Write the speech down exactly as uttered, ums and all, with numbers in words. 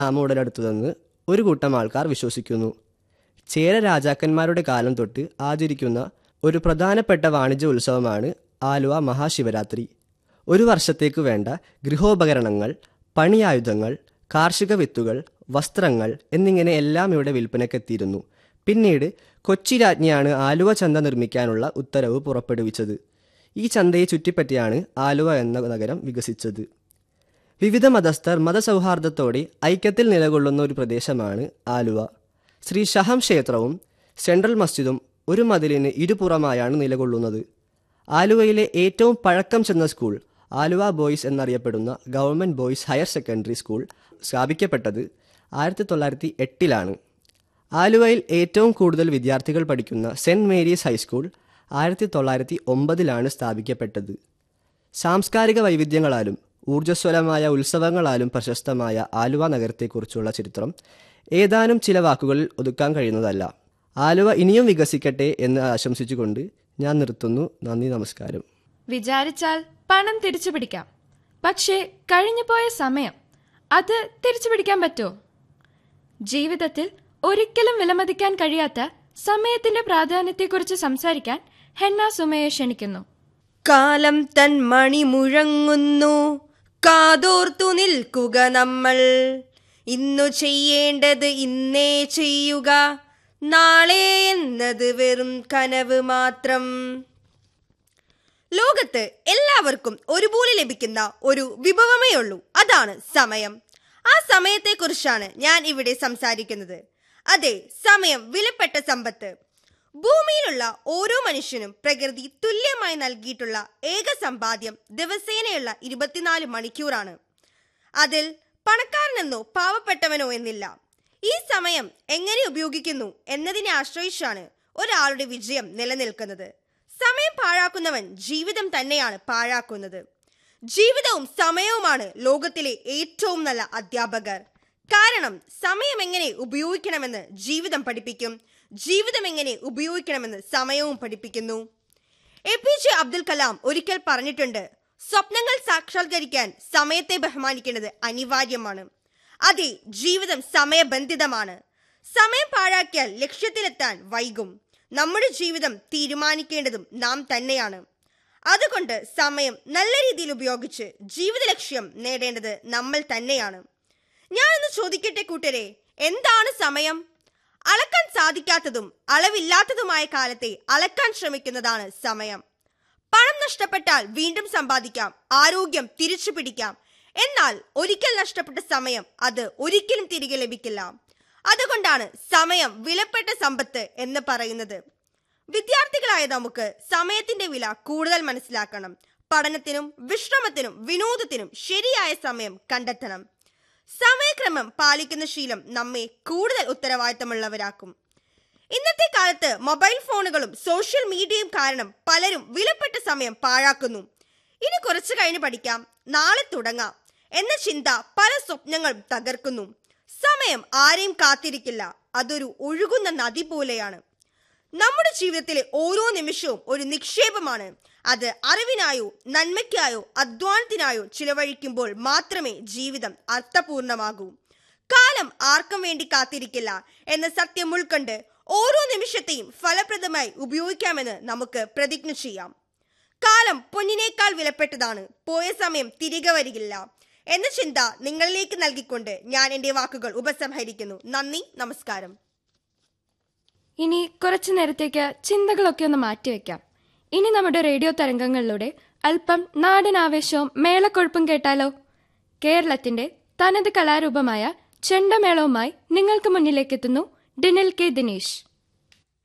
ഉടലെടുത്തതെന്ന് ഒരു കൂട്ടം ആൾക്കാർ വിശ്വസിക്കുന്നു. ചേര രാജാക്കന്മാരുടെ കാലം തൊട്ട് ആചരിക്കുന്ന ഒരു പ്രധാനപ്പെട്ട വാണിജ്യ ഉത്സവമാണ് ആലുവ മഹാശിവരാത്രി. ഒരു വർഷത്തേക്ക് വേണ്ട ഗൃഹോപകരണങ്ങൾ, പണിയായുധങ്ങൾ, കാർഷിക വിത്തുകൾ, വസ്ത്രങ്ങൾ എന്നിങ്ങനെ എല്ലാം ഇവിടെ വിൽപ്പനയ്ക്കെത്തിയിരുന്നു. പിന്നീട് കൊച്ചി രാജ്ഞിയാണ് ആലുവ ചന്ത നിർമ്മിക്കാനുള്ള ഉത്തരവ് പുറപ്പെടുവിച്ചത്. ഈ ചന്തയെ ചുറ്റിപ്പറ്റിയാണ് ആലുവ എന്ന നഗരം വികസിച്ചത്. വിവിധ മതസ്ഥർ മതസൗഹാർദ്ദത്തോടെ ഐക്യത്തിൽ നിലകൊള്ളുന്ന ഒരു പ്രദേശമാണ് ആലുവ. ശ്രീ ഷഹം ക്ഷേത്രവും സെൻട്രൽ മസ്ജിദും ഒരു മതിലിന് ഇരുപുറമായാണ് നിലകൊള്ളുന്നത്. ആലുവയിലെ ഏറ്റവും പഴക്കം ചെന്ന സ്കൂൾ ആലുവ ബോയ്സ് എന്നറിയപ്പെടുന്ന government boys higher secondary school സ്ഥാപിക്കപ്പെട്ടത് ആയിരത്തി തൊള്ളായിരത്തി എട്ടിലാണ്. ആലുവയിൽ ഏറ്റവും കൂടുതൽ വിദ്യാർത്ഥികൾ പഠിക്കുന്ന സെൻറ് മേരീസ് ഹൈസ്കൂൾ ആയിരത്തി തൊള്ളായിരത്തി ഒമ്പതിലാണ് സ്ഥാപിക്കപ്പെട്ടത്. സാംസ്കാരിക വൈവിധ്യങ്ങളാലും ഊർജ്ജസ്വലമായ ഉത്സവങ്ങളാലും പ്രശസ്തമായ ആലുവ നഗരത്തെക്കുറിച്ചുള്ള ചരിത്രം ഏതാനും ചില വാക്കുകളിൽ ഒതുക്കാൻ കഴിയുന്നതല്ല. ആലുവ ഇനിയും വികസിക്കട്ടെ എന്ന് ആശംസിച്ചുകൊണ്ട് ഞാൻ നിർത്തുന്നു. നന്ദി, നമസ്കാരം. വിചാരിച്ചാൽ പണം തിരിച്ചു പിടിക്കാം, പക്ഷേ കഴിഞ്ഞുപോയ സമയം അത് തിരിച്ചു പിടിക്കാൻ പറ്റുമോ? ജീവിതത്തിൽ ഒരിക്കലും വിലമതിക്കാൻ കഴിയാത്ത സമയത്തിന്റെ പ്രാധാന്യത്തെക്കുറിച്ച് സംസാരിക്കാൻ ഹെന്ന സുമയെ ക്ഷണിക്കുന്നു. കാലം തൻ മണി മുഴങ്ങുന്നു, കാതോർത്തു നിൽക്കുക നമ്മൾ. ഇന്നു ചെയ്യേണ്ടത് ഇന്നേ ചെയ്യുക, നാളെ എന്നത് വെറും കനവ് മാത്രം. ലോകത്ത് എല്ലാവർക്കും ഒരുപോലെ ലഭിക്കുന്ന ഒരു വിഭവമേ ഉള്ളൂ, അതാണ് സമയം. ആ സമയത്തെക്കുറിച്ചാണ് ഞാൻ ഇവിടെ സംസാരിക്കുന്നത്. അതെ, സമയം വിലപ്പെട്ട സമ്പത്ത്. ഭൂമിയിലുള്ള ഓരോ മനുഷ്യനും പ്രകൃതി തുല്യമായി നൽകിയിട്ടുള്ള ഏക സമ്പാദ്യം ദിവസേനയുള്ള ഇരുപത്തിനാല് മണിക്കൂറാണ്. അതിൽ പണക്കാരനെന്നോ പാവപ്പെട്ടവനോ എന്നില്ല. ഈ സമയം എങ്ങനെ ഉപയോഗിക്കുന്നു എന്നതിനെ ആശ്രയിച്ചാണ് ഒരാളുടെ വിജയം നിലനിൽക്കുന്നത്. സമയം പാഴാക്കുന്നവൻ ജീവിതം തന്നെയാണ് പാഴാക്കുന്നത്. ജീവിതവും സമയവുമാണ് ലോകത്തിലെ ഏറ്റവും നല്ല അധ്യാപകർ. കാരണം സമയം എങ്ങനെ ഉപയോഗിക്കണമെന്ന് ജീവിതം പഠിപ്പിക്കും, ജീവിതം എങ്ങനെ ഉപയോഗിക്കണമെന്ന് സമയവും പഠിപ്പിക്കുന്നു. A P J Abdul Kalam ഒരിക്കൽ പറഞ്ഞിട്ടുണ്ട്, സ്വപ്നങ്ങൾ സാക്ഷാത്കരിക്കാൻ സമയത്തെ ബഹുമാനിക്കേണ്ടത് അനിവാര്യമാണ്. അതെ, ജീവിതം സമയബന്ധിതമാണ്. സമയം പാഴാക്കിയാൽ ലക്ഷ്യത്തിലെത്താൻ വൈകും. നമ്മുടെ ജീവിതം തീരുമാനിക്കേണ്ടതും നാം തന്നെയാണ്. അതുകൊണ്ട് സമയം നല്ല രീതിയിൽ ഉപയോഗിച്ച് ജീവിത ലക്ഷ്യം നേടേണ്ടത് നമ്മൾ തന്നെയാണ്. ഞാനൊന്ന് ചോദിക്കട്ടെ കൂട്ടരെ, എന്താണ് സമയം? അളക്കാൻ സാധിക്കാത്തതും അളവില്ലാത്തതുമായ കാലത്തെ അളക്കാൻ ശ്രമിക്കുന്നതാണ് സമയം. പണം നഷ്ടപ്പെട്ടാൽ വീണ്ടും സമ്പാദിക്കാം, ആരോഗ്യം തിരിച്ചു പിടിക്കാം. എന്നാൽ ഒരിക്കൽ നഷ്ടപ്പെട്ട സമയം അത് ഒരിക്കലും തിരികെ ലഭിക്കില്ല. അതുകൊണ്ടാണ് സമയം വിലപ്പെട്ട സമ്പത്ത് എന്ന് പറയുന്നത്. വിദ്യാർത്ഥികളായ നമുക്ക് സമയത്തിന്റെ വില കൂടുതൽ മനസ്സിലാക്കണം. പഠനത്തിനും വിശ്രമത്തിനും വിനോദത്തിനും ശരിയായ സമയം കണ്ടെത്തണം. സമയക്രമം പാലിക്കുന്ന ശീലം നമ്മെ കൂടുതൽ ഉത്തരവാദിത്തമുള്ളവരാക്കും. ഇന്നത്തെ കാലത്ത് മൊബൈൽ ഫോണുകളും സോഷ്യൽ മീഡിയയും കാരണം പലരും വിലപ്പെട്ട സമയം പാഴാക്കുന്നു. ഇനി കുറച്ചു കഴിഞ്ഞ് പഠിക്കാം, നാളെ തുടങ്ങാം എന്ന ചിന്ത പല സ്വപ്നങ്ങളും തകർക്കുന്നു. സമയം ആരെയും കാത്തിരിക്കില്ല, അതൊരു ഒഴുകുന്ന നദി പോലെയാണ്. നമ്മുടെ ജീവിതത്തിലെ ഓരോ നിമിഷവും ഒരു നിക്ഷേപമാണ്. അത് അറിവിനായോ നന്മയ്ക്കായോ അധ്വാനത്തിനായോ ചിലവഴിക്കുമ്പോൾ മാത്രമേ ജീവിതം അർത്ഥപൂർണമാകൂ. കാലം ആർക്കും വേണ്ടി കാത്തിരിക്കില്ല എന്ന സത്യം ഉൾക്കൊണ്ട് ഓരോ നിമിഷത്തെയും ഫലപ്രദമായി ഉപയോഗിക്കാമെന്ന് നമുക്ക് പ്രതിജ്ഞ ചെയ്യാം. കാലം പൊന്നിനേക്കാൾ വിലപ്പെട്ടതാണ്, പോയ സമയം തിരികെ വരികില്ല എന്ന ചിന്ത നിങ്ങളിലേക്ക് നൽകിക്കൊണ്ട് ഞാൻ എൻ്റെ വാക്കുകൾ ഉപസംഹരിക്കുന്നു. നന്ദി, നമസ്കാരം. ഇനി കുറച്ചു നേരത്തേക്ക് ചിന്തകളൊക്കെ ഒന്ന് മാറ്റിവെക്കാം. ഇനി നമ്മുടെ റേഡിയോ തരംഗങ്ങളിലൂടെ അല്പം നാടൻ ആവേശവും മേളക്കൊഴുപ്പും കേട്ടാലോ? കേരളത്തിന്റെ തനത് കലാരൂപമായ ചെണ്ടമേളവുമായി നിങ്ങൾക്ക് മുന്നിലേക്കെത്തുന്നു ഡിനിൽ കെ ദിനേശ്.